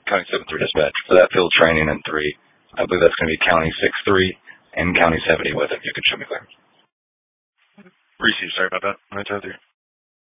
County 7-3 dispatch. So that field training in 3, I believe that's going to be County 6-3 and County 70 with it. You can show me clear. Receive, sorry about that. Right there.